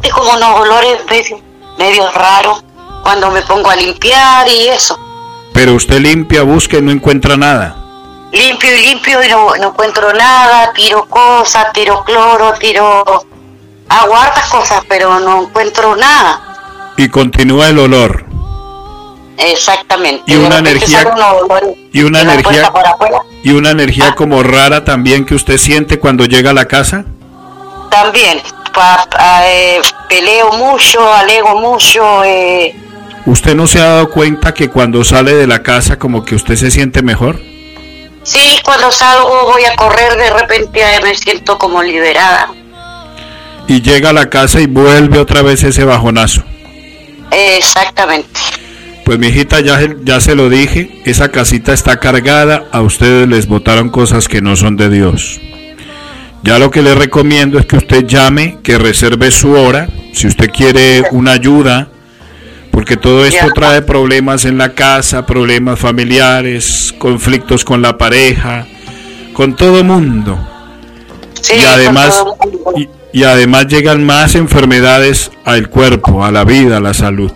siente como unos olores medio raros cuando me pongo a limpiar y eso. Pero usted limpia, busca y no encuentra nada. Limpio y no encuentro nada, tiro cosas, tiro cloro, tiro agua, hartas cosas, pero no encuentro nada. Y continúa el olor. Exactamente. Y una energía como rara también que usted siente cuando llega a la casa. También, peleo mucho, alego mucho. ¿Usted no se ha dado cuenta que cuando sale de la casa como que usted se siente mejor? Sí, cuando salgo voy a correr, de repente me siento como liberada. Y llega a la casa y vuelve otra vez ese bajonazo. Exactamente. Pues mi hijita, ya se lo dije, esa casita está cargada, a ustedes les botaron cosas que no son de Dios. Ya lo que les recomiendo es que usted llame, que reserve su hora, si usted quiere una ayuda, porque todo esto trae problemas en la casa, problemas familiares, conflictos con la pareja, con todo mundo. Sí, y además llegan más enfermedades al cuerpo, a la vida, a la salud.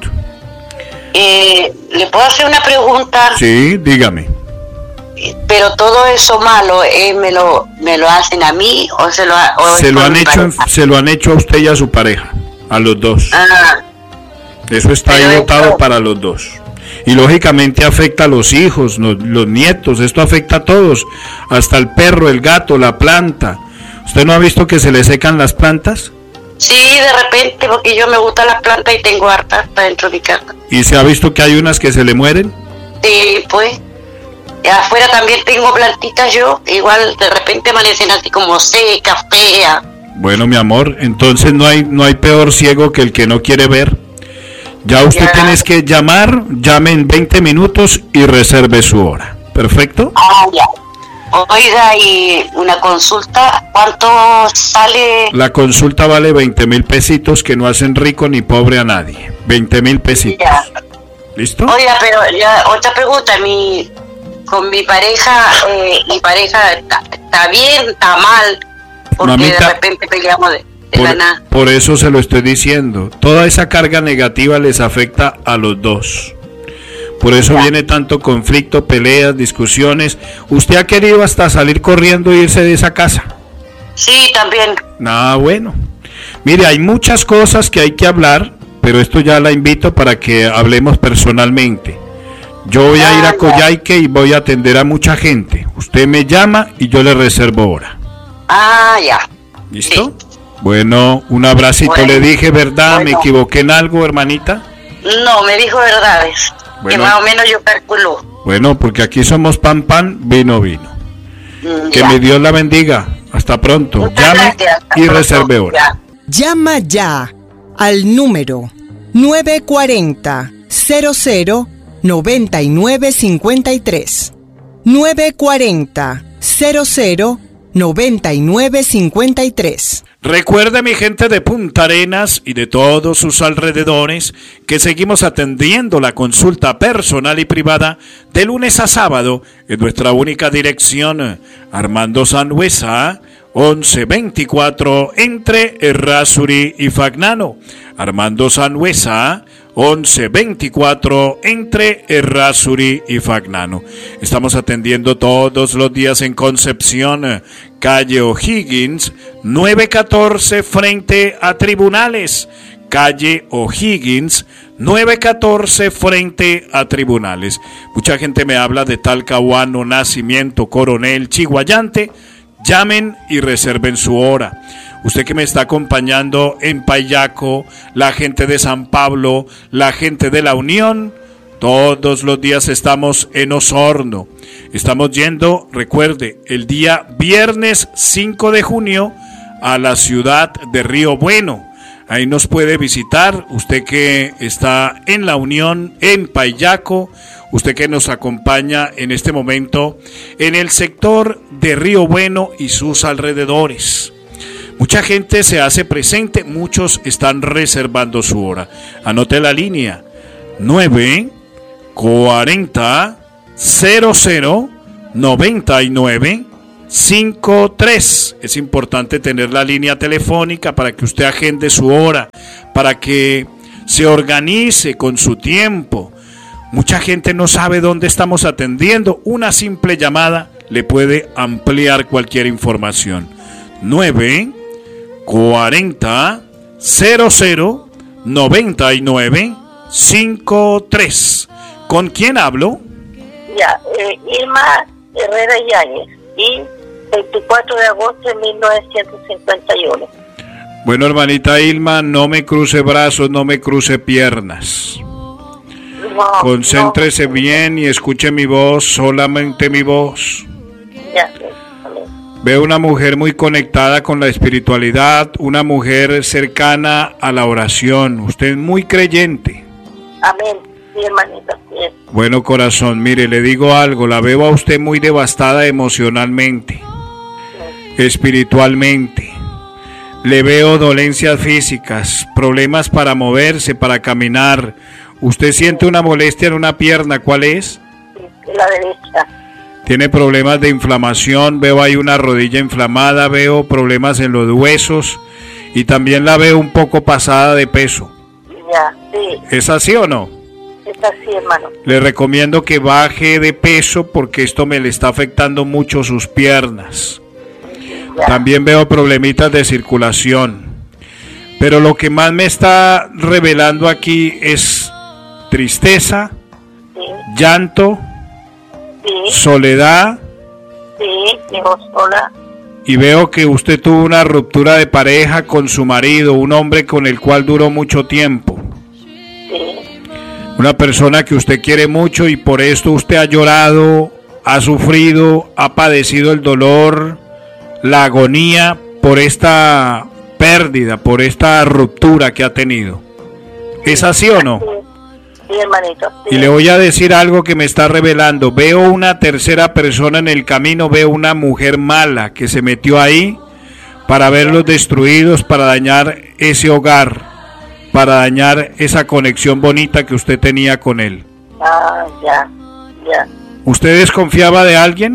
¿Le puedo hacer una pregunta? Sí, dígame. Pero todo eso malo, ¿me lo hacen a mí o se lo han hecho a usted y a su pareja, a los dos? Eso está ahí votado para los dos. Y lógicamente afecta a los hijos, los nietos, esto afecta a todos, hasta el perro, el gato, la planta. ¿Usted no ha visto que se le secan las plantas? Sí, de repente, porque yo me gusta las plantas y tengo hartas dentro de mi casa. ¿Y se ha visto que hay unas que se le mueren? Sí, pues. Y afuera también tengo plantitas yo, igual de repente amanecen así como secas, feas. Bueno, mi amor, entonces no hay peor ciego que el que no quiere ver. Ya usted tiene que llame en 20 minutos y reserve su hora. ¿Perfecto? Ya. Oiga, y una consulta, ¿cuánto sale? La consulta vale 20,000 pesitos, que no hacen rico ni pobre a nadie. 20,000 pesitos. Ya. ¿Listo? Oiga, pero ya, otra pregunta, con mi pareja está bien, está mal, porque mamita, de repente peleamos de la nada. Por eso se lo estoy diciendo, toda esa carga negativa les afecta a los dos. Por eso viene tanto conflicto, peleas, discusiones. ¿Usted ha querido hasta salir corriendo e irse de esa casa? Sí, también. Bueno. Mire, hay muchas cosas que hay que hablar, pero esto ya la invito para que hablemos personalmente. Yo voy a ir a Coyhaique y voy a atender a mucha gente. Usted me llama y yo le reservo hora. Ya. ¿Listo? Sí. Bueno, un abracito. Bueno, le dije verdad, ¿me equivoqué en algo, hermanita? No, me dijo verdades. Bueno, que más o menos yo calculo. Bueno, porque aquí somos pan, vino. Que mi Dios la bendiga. Hasta pronto. Muchas llame y reserve hora. Llama ya al número 940-00-9953. 940-00-9953. Recuerde, mi gente de Punta Arenas y de todos sus alrededores, que seguimos atendiendo la consulta personal y privada de lunes a sábado en nuestra única dirección, Armando Sanhueza, 1124 entre Errázuri y Fagnano. Armando Sanhueza, 1124 entre Errázuri y Fagnano. Estamos atendiendo todos los días en Concepción, calle O'Higgins, 914 frente a Tribunales. Calle O'Higgins, 914 frente a Tribunales. Mucha gente me habla de Talcahuano, Nacimiento, Coronel, Chiguayante. Llamen y reserven su hora. Usted que me está acompañando en Payaco, la gente de San Pablo, la gente de La Unión, todos los días estamos en Osorno. Estamos yendo, recuerde, el día viernes 5 de junio a la ciudad de Río Bueno. Ahí nos puede visitar, usted que está en La Unión, en Payaco, usted que nos acompaña en este momento en el sector de Río Bueno y sus alrededores. Mucha gente se hace presente, muchos están reservando su hora. Anote la línea 940 00 99 9953. Es importante tener la línea telefónica para que usted agende su hora, para que se organice con su tiempo. Mucha gente no sabe dónde estamos atendiendo. Una simple llamada le puede ampliar cualquier información. 940 00 9953. ¿Con quién hablo? Ya, Irma Herrera Yáñez, y 24 de agosto de 1951. Bueno, hermanita Irma, no me cruce brazos, no me cruce piernas. No, Concéntrese bien y escuche mi voz, solamente mi voz. Ya, amén. Veo una mujer muy conectada con la espiritualidad, una mujer cercana a la oración. Usted es muy creyente. Amén, sí, hermanita, sí es. Bueno, corazón, mire, le digo algo, la veo a usted muy devastada emocionalmente, espiritualmente. Le veo dolencias físicas, problemas para moverse, para caminar. Usted siente una molestia en una pierna, ¿cuál es? Sí, la derecha. Tiene problemas de inflamación, veo ahí una rodilla inflamada, veo problemas en los huesos y también la veo un poco pasada de peso. Ya, sí, ¿Es así o no? es así, hermano. Le recomiendo que baje de peso porque esto me le está afectando mucho sus piernas. Ya. También veo problemitas de circulación. Pero lo que más me está revelando aquí es tristeza, Sí, llanto, sí, soledad, sí, vivo sola. y veo que usted tuvo una ruptura de pareja con su marido, un hombre con el cual duró mucho tiempo. Sí, Una persona que usted quiere mucho y por esto usted ha llorado, ha sufrido, ha padecido el dolor, la agonía por esta pérdida, por esta ruptura que ha tenido. ¿Es así o no? sí, hermanito. Sí. Y le voy a decir algo que me está revelando. Veo una tercera persona en el camino, veo una mujer mala que se metió ahí para verlos destruidos, para dañar ese hogar, para dañar esa conexión bonita que usted tenía con él. Ah, ya, ya. ¿Usted desconfiaba de alguien?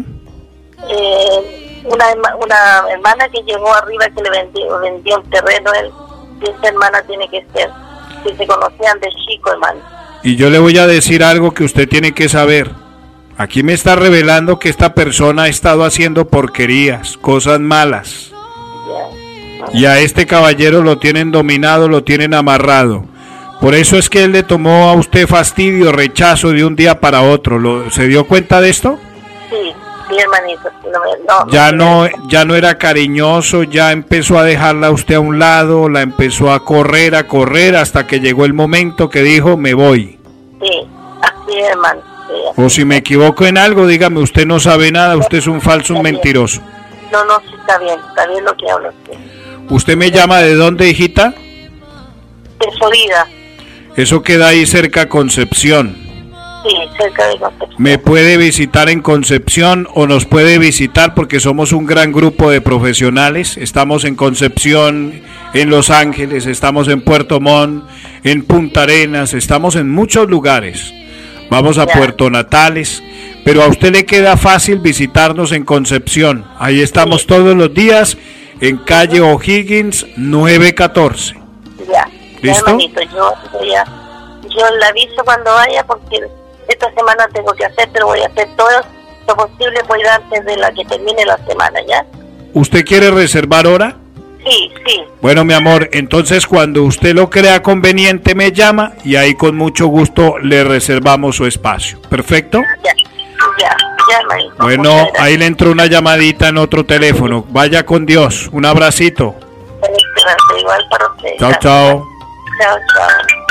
Una hermana que llegó arriba que le vendió un terreno, él, y esa hermana tiene que ser, que se conocían de chico, hermano. Y yo le voy a decir algo que usted tiene que saber. Aquí me está revelando que esta persona ha estado haciendo porquerías, cosas malas. Ya. Y a este caballero lo tienen dominado, lo tienen amarrado. Por eso es que él le tomó a usted fastidio, rechazo de un día para otro. ¿Se dio cuenta de esto? Sí, sí, hermanito. Sí, Ya no era cariñoso, ya empezó a dejarla a usted a un lado, la empezó a correr hasta que llegó el momento que dijo, me voy. Sí, así es, hermano. Sí, O si me equivoco en algo, dígame, usted no sabe nada, usted es un falso, un mentiroso. no, sí, está bien lo que habla usted. ¿Usted me llama de dónde, hijita? De Florida, Eso queda ahí cerca a Concepción. sí, cerca de Concepción. Me puede visitar en Concepción o nos puede visitar porque somos un gran grupo de profesionales. Estamos en Concepción, en Los Ángeles, estamos en Puerto Montt, en Punta Arenas, estamos en muchos lugares. Vamos a Ya. Puerto Natales, pero a usted le queda fácil visitarnos en Concepción. Ahí estamos todos los días en calle O'Higgins 914. Ya, ¿Listo? hermanito, yo le aviso cuando vaya porque esta semana tengo que hacer, pero voy a hacer todo lo posible por ir antes de la que termine la semana, ¿ya? ¿Usted quiere reservar hora? Sí, sí, Bueno, mi amor, entonces cuando usted lo crea conveniente me llama y ahí con mucho gusto le reservamos su espacio. ¿Perfecto? ya, hermanito. Bueno, Muchas gracias. ahí le entró una llamadita en otro teléfono. Vaya con Dios. Un abracito. Excelente, igual para usted. Chao, Gracias. chao. Chao.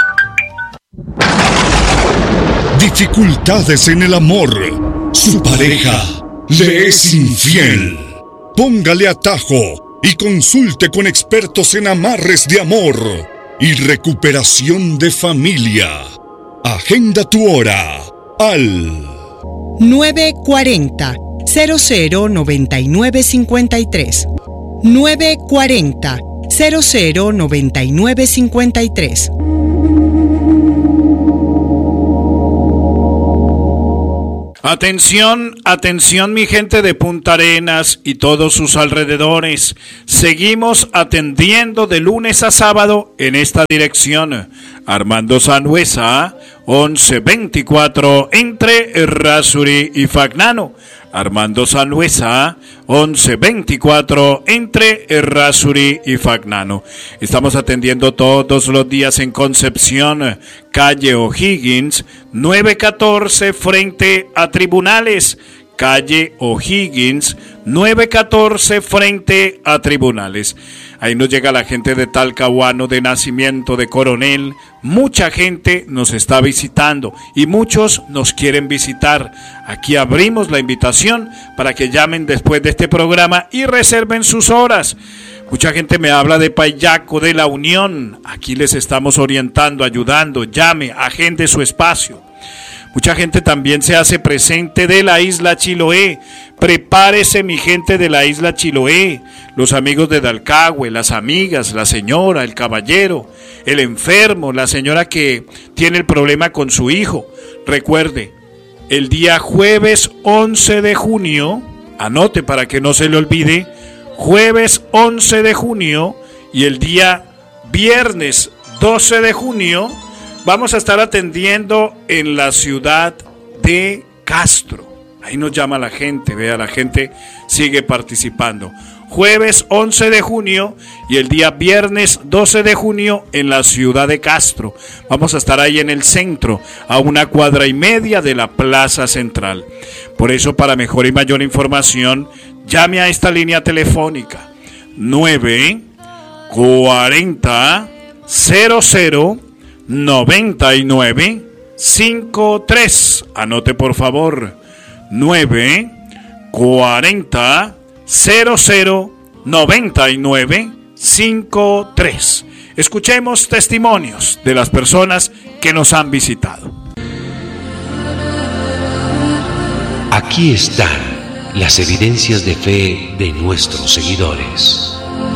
Dificultades en el amor. Su pareja le es infiel. Póngale atajo y consulte con expertos en amarres de amor y recuperación de familia. Agenda tu hora al 940 009953. 940 009953. Atención, atención mi gente de Punta Arenas y todos sus alrededores. Seguimos atendiendo de lunes a sábado en esta dirección. Armando Sanhuesa, 1124 entre Errázuri y Fagnano. Armando Sanhuesa, 1124 entre Errázuri y Fagnano. Estamos atendiendo todos los días en Concepción, calle O'Higgins, 914 frente a Tribunales. Calle O'Higgins, 914 frente a Tribunales. Ahí nos llega la gente de Talcahuano, de Nacimiento, de Coronel. Mucha gente nos está visitando y muchos nos quieren visitar. Aquí abrimos la invitación para que llamen después de este programa y reserven sus horas. Mucha gente me habla de Payaco, de La Unión. Aquí les estamos orientando, ayudando. Llame, agende su espacio. Mucha gente también se hace presente de la isla Chiloé. Prepárese mi gente de la isla Chiloé, los amigos de Dalcahue, las amigas, la señora, el caballero, el enfermo, la señora que tiene el problema con su hijo. Recuerde, el día jueves 11 de junio, anote para que no se le olvide, jueves 11 de junio y el día viernes 12 de junio, vamos a estar atendiendo en la ciudad de Castro. Ahí nos llama la gente, vea, la gente sigue participando. Jueves 11 de junio y el día viernes 12 de junio en la ciudad de Castro. Vamos a estar ahí en el centro, a 1,5 cuadras de la Plaza Central. Por eso, para mejor y mayor información, llame a esta línea telefónica 940 00 9953. Anote por favor, 940 00 9953. Escuchemos testimonios de las personas que nos han visitado. Aquí están las evidencias de fe de nuestros seguidores.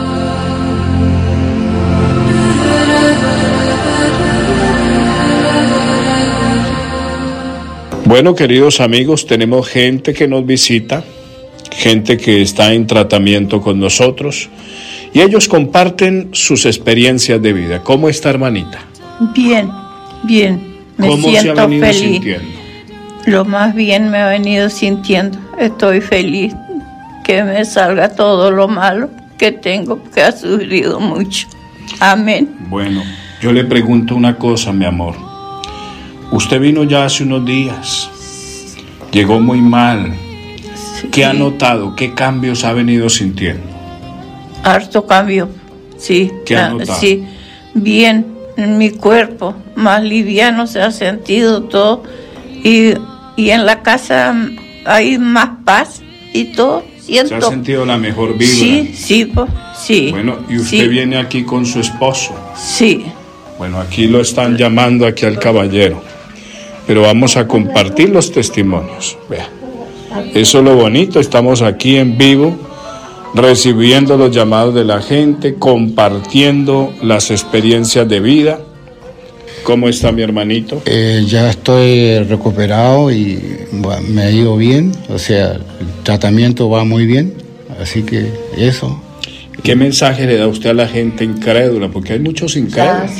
Bueno, queridos amigos, tenemos gente que nos visita, gente que está en tratamiento con nosotros y ellos comparten sus experiencias de vida. ¿Cómo está, hermanita? Bien, bien. Me siento se ha venido feliz. sintiendo? Lo más bien me ha venido sintiendo. Estoy feliz que me salga todo lo malo que tengo, que ha sufrido mucho. Amén. Bueno, yo le pregunto una cosa, mi amor. Usted vino ya hace unos días, llegó muy mal. Sí. ¿Qué ha notado? ¿Qué cambios ha venido sintiendo? Harto cambio, sí. ¿Qué ha notado? Sí, bien, en mi cuerpo, más liviano se ha sentido todo. Y en la casa hay más paz y todo. Siento. ¿Se ha sentido la mejor vibra? Sí, sí, pues, sí. Bueno, y usted viene aquí con su esposo. Sí. Bueno, aquí lo están llamando aquí al caballero. Pero vamos a compartir los testimonios. Vea, eso es lo bonito, estamos aquí en vivo, recibiendo los llamados de la gente, compartiendo las experiencias de vida. ¿Cómo está mi hermanito? Ya estoy recuperado y me ha ido bien, o sea, el tratamiento va muy bien, así que eso. ¿Qué mensaje le da usted a la gente incrédula? Porque hay muchos incrédulos.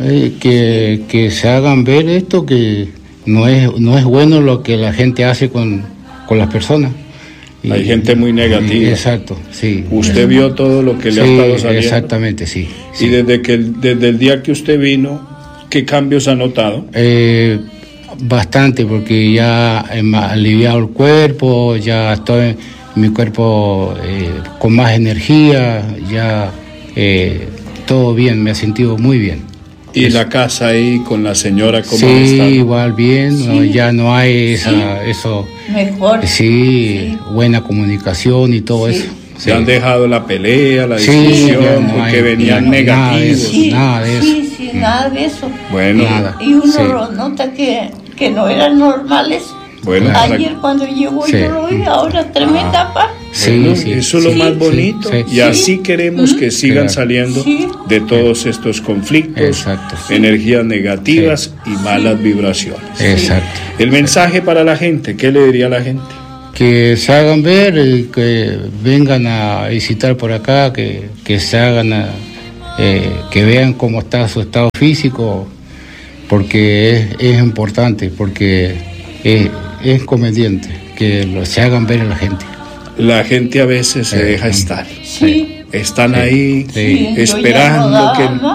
Que se hagan ver esto, que no es bueno lo que la gente hace con las personas. Hay gente muy negativa. Exacto, sí. ¿Usted vio todo lo que le ha estado saliendo? Exactamente, sí. Y desde el día que usted vino, ¿qué cambios ha notado? Bastante, porque ya he aliviado el cuerpo, ya estoy mi cuerpo con más energía, ya todo bien, me ha sentido muy bien. ¿Y la casa ahí con la señora cómo sí, está? Igual bien, sí. No, ya no hay eso. Mejor. Sí, buena comunicación y todo eso. Se han dejado la pelea, la discusión, no porque venían negativos. Nada de eso. Sí, nada de eso. Bueno. Nada. Y uno nota que no eran normales. Bueno, ayer cuando llegó yo lo vi, ahora tremenda paz. Bueno, eso es lo más bonito. Y así queremos que sigan saliendo de todos estos conflictos, energías negativas y malas vibraciones. Exacto. El mensaje para la gente, ¿qué le diría a la gente? Que se hagan ver, que vengan a visitar por acá, que se hagan, que vean cómo está su estado físico, porque es importante, porque es conveniente que se hagan ver a la gente. La gente a veces se deja estar. Están ahí esperando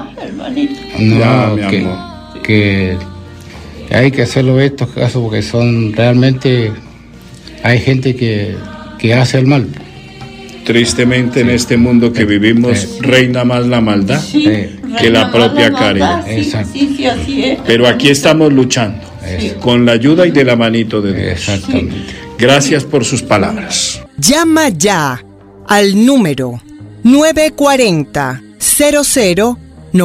que hay que hacerlo estos casos porque son realmente, hay gente que hace el mal. Tristemente en este mundo que vivimos reina más la maldad que la propia caridad. Así es. Pero aquí estamos luchando con la ayuda y de la manito de Dios. Exactamente. Gracias por sus palabras. Llama ya al número 940 00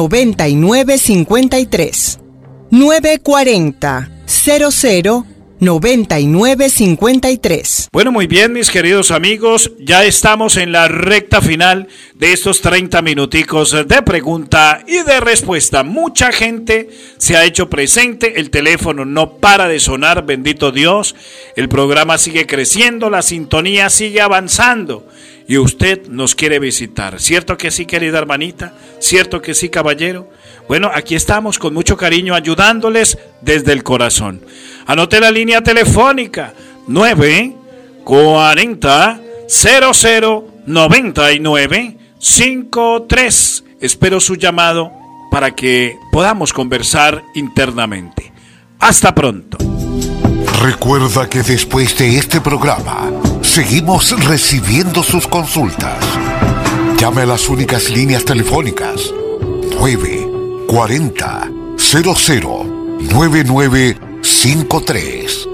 9953. 940 00 9953. Bueno, muy bien, mis queridos amigos, ya estamos en la recta final de estos 30 minuticos de pregunta y de respuesta. Mucha gente se ha hecho presente, el teléfono no para de sonar, bendito Dios, el programa sigue creciendo, la sintonía sigue avanzando y usted nos quiere visitar. ¿Cierto que sí, querida hermanita? ¿Cierto que sí, caballero? Bueno, aquí estamos con mucho cariño ayudándoles desde el corazón. Anoté la línea telefónica 940 00 99 53. Espero su llamado para que podamos conversar internamente. Hasta pronto. Recuerda que después de este programa seguimos recibiendo sus consultas. Llame a las únicas líneas telefónicas 940 00 9953.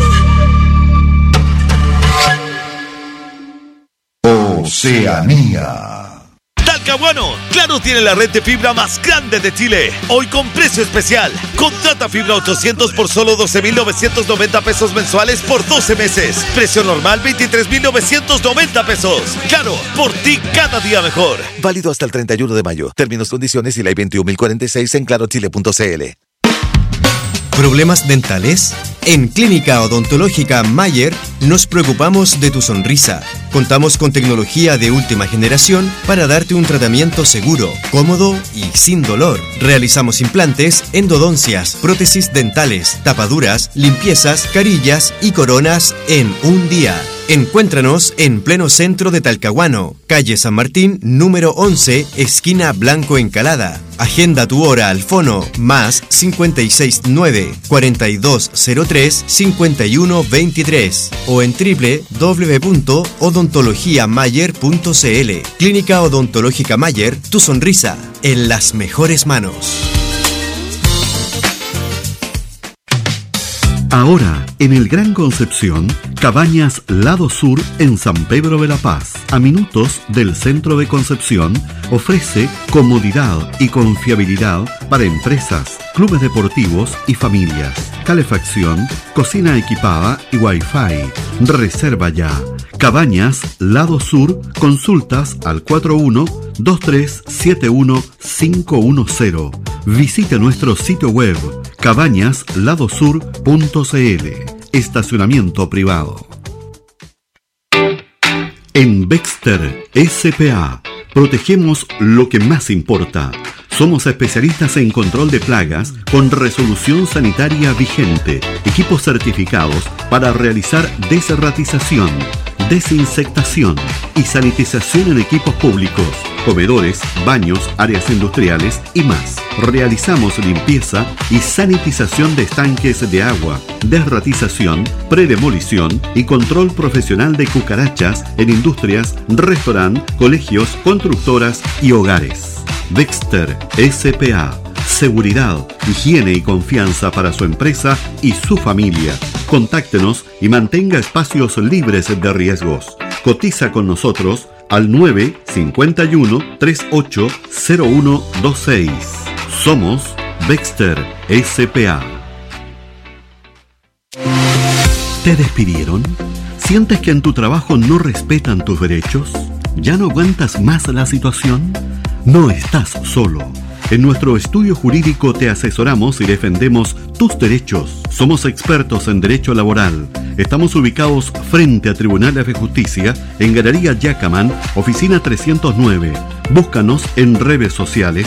Oceanía. Talcahuano, Claro tiene la red de fibra más grande de Chile. Hoy con precio especial. Contrata fibra 800 por solo 12,990 pesos mensuales por 12 meses. Precio normal 23,990 pesos. Claro, por ti cada día mejor. Válido hasta el 31 de mayo. Términos, condiciones y ley 21.046 en clarochile.cl. ¿Problemas dentales? En Clínica Odontológica Mayer nos preocupamos de tu sonrisa. Contamos con tecnología de última generación para darte un tratamiento seguro, cómodo y sin dolor. Realizamos implantes, endodoncias, prótesis dentales, tapaduras, limpiezas, carillas y coronas en un día. Encuéntranos en pleno centro de Talcahuano, calle San Martín, número 11, esquina Blanco Encalada. Agenda tu hora al fono más 569-4203-5123 o en www.odontologiamayer.cl. Clínica Odontológica Mayer, tu sonrisa en las mejores manos. Ahora, en el Gran Concepción, Cabañas Lado Sur en San Pedro de la Paz, a minutos del centro de Concepción, ofrece comodidad y confiabilidad para empresas, clubes deportivos y familias, calefacción, cocina equipada y Wi-Fi. Reserva ya. Cabañas Lado Sur, consultas al 41-2371-510. Visite nuestro sitio web cabañasladosur.cl. Estacionamiento privado. En Bexter S.p.A. protegemos lo que más importa. Somos especialistas en control de plagas con resolución sanitaria vigente, equipos certificados para realizar desratización, desinsectación y sanitización en equipos públicos, comedores, baños, áreas industriales y más. Realizamos limpieza y sanitización de estanques de agua, desratización, predemolición y control profesional de cucarachas en industrias, restaurantes, colegios, constructoras y hogares. Bexter S.p.A. Seguridad, higiene y confianza para su empresa y su familia. Contáctenos y mantenga espacios libres de riesgos. Cotiza con nosotros al 951-380126. Somos Bexter S.p.A. ¿Te despidieron? ¿Sientes que en tu trabajo no respetan tus derechos? ¿Ya no aguantas más la situación? No estás solo. En nuestro estudio jurídico te asesoramos y defendemos tus derechos. Somos expertos en derecho laboral. Estamos ubicados frente a Tribunales de Justicia en Galería Yacaman, oficina 309. Búscanos en redes sociales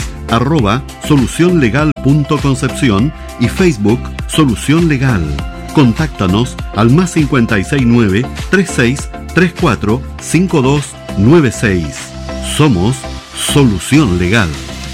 @solucionlegal.concepción y Facebook Solución Legal. Contáctanos al +569 36 34 5296. Somos Solución Legal.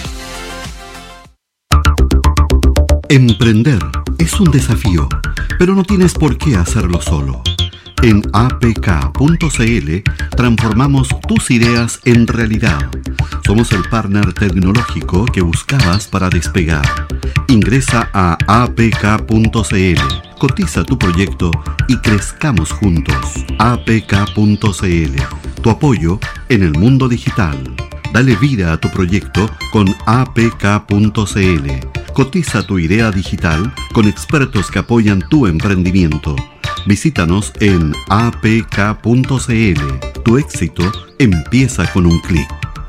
Emprender es un desafío, pero no tienes por qué hacerlo solo. En apk.cl transformamos tus ideas en realidad. Somos el partner tecnológico que buscabas para despegar. Ingresa a apk.cl, cotiza tu proyecto y crezcamos juntos. apk.cl, tu apoyo en el mundo digital. Dale vida a tu proyecto con apk.cl. Cotiza tu idea digital con expertos que apoyan tu emprendimiento. Visítanos en apk.cl. Tu éxito empieza con un clic.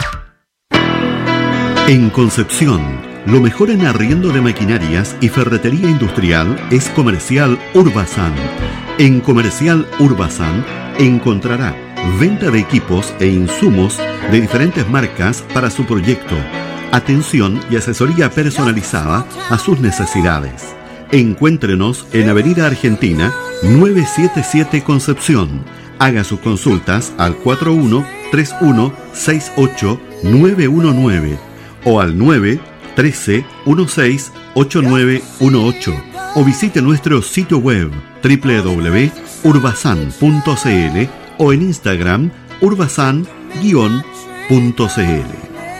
En Concepción, lo mejor en arriendo de maquinarias y ferretería industrial es Comercial Urbasan. En Comercial Urbasan encontrará venta de equipos e insumos de diferentes marcas para su proyecto, atención y asesoría personalizada a sus necesidades. Encuéntrenos en Avenida Argentina 977 Concepción. Haga sus consultas al 4131689919 o al 913168918 o visite nuestro sitio web www.urbasan.cl o en Instagram urbasan_.cl.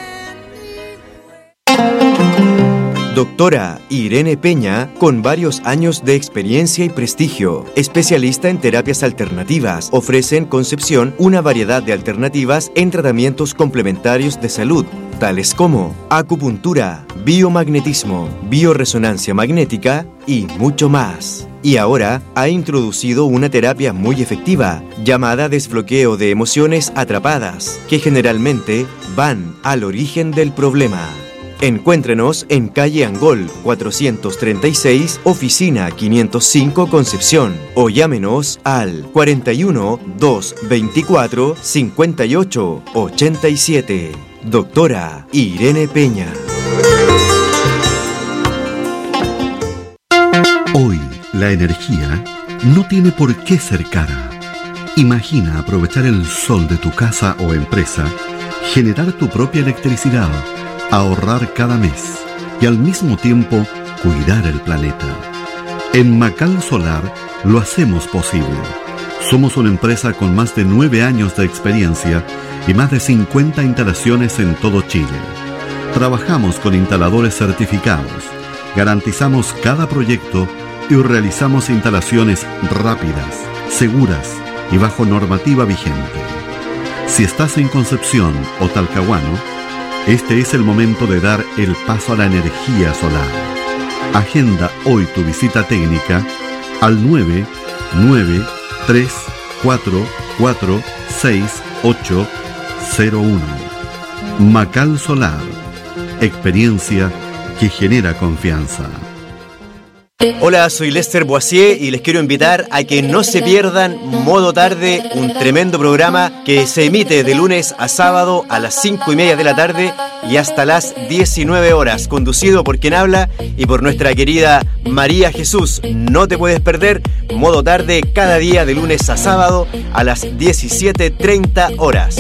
Doctora Irene Peña, con varios años de experiencia y prestigio, especialista en terapias alternativas, ofrece en Concepción una variedad de alternativas en tratamientos complementarios de salud, tales como acupuntura, biomagnetismo, bioresonancia magnética y mucho más. Y ahora ha introducido una terapia muy efectiva, llamada desbloqueo de emociones atrapadas, que generalmente van al origen del problema. Encuéntrenos en calle Angol 436, oficina 505 Concepción, o llámenos al 41 224 58 87. Doctora Irene Peña. Hoy, la energía no tiene por qué ser cara. Imagina aprovechar el sol de tu casa o empresa, generar tu propia electricidad, ahorrar cada mes y al mismo tiempo cuidar el planeta. En Macal Solar lo hacemos posible. Somos una empresa con más de 9 años de experiencia y más de 50 instalaciones en todo Chile. Trabajamos con instaladores certificados, garantizamos cada proyecto y realizamos instalaciones rápidas, seguras y bajo normativa vigente. Si estás en Concepción o Talcahuano, este es el momento de dar el paso a la energía solar. Agenda hoy tu visita técnica al 993446801. Macal Solar, experiencia que genera confianza. Hola, soy Lester Boisier y les quiero invitar a que no se pierdan Modo Tarde, un tremendo programa que se emite de lunes a sábado a las 5:30 de la tarde y hasta las 19 horas, conducido por quien habla y por nuestra querida María Jesús. No te puedes perder Modo Tarde cada día de lunes a sábado a las 17:30 horas.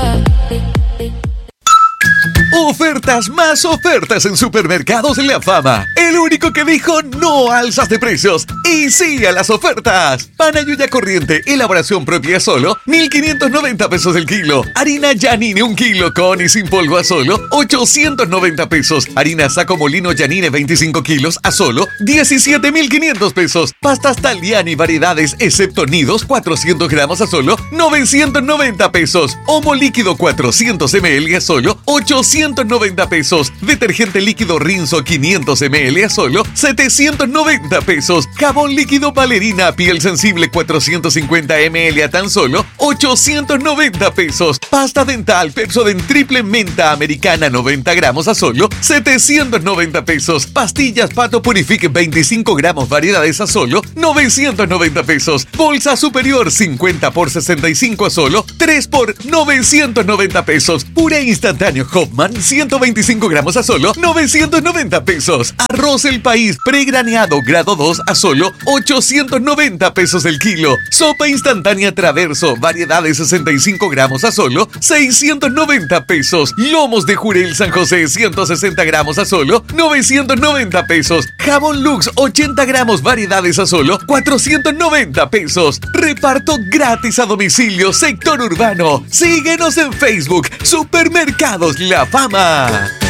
Ofertas más ofertas en Supermercados La Fama. El único que dijo no a alzas de precios y sí a las ofertas. Pan Ayuya corriente, elaboración propia solo, 1.590 pesos el kilo. Harina Yanine 1 kilo con y sin polvo a solo, 890 pesos. Harina Saco Molino Yanine 25 kilos a solo, 17.500 pesos. Pastas Taliani variedades excepto nidos, 400 gramos a solo, 990 pesos. Homo líquido 400 ml a solo, 800 690 pesos. Detergente líquido Rinso 500 ml a solo 790 pesos. Jabón líquido Valerina piel sensible 450 ml a tan solo 890 pesos. Pasta dental Pepsodent triple menta americana 90 gramos a solo 790 pesos. Pastillas Pato Purifique 25 gramos variedades a solo 990 pesos. Bolsa superior 50 por 65 a solo 3 por 990 pesos. Puré instantáneo Hoffman 125 gramos a solo 990 pesos. Arroz El País pregraneado grado 2 a solo 890 pesos el kilo. Sopa instantánea Traverso variedades 65 gramos a solo 690 pesos. Lomos de Jurel San José 160 gramos a solo 990 pesos. Jabón Lux 80 gramos variedades a solo 490 pesos. Reparto gratis a domicilio sector urbano. Síguenos en Facebook Supermercados La Fama.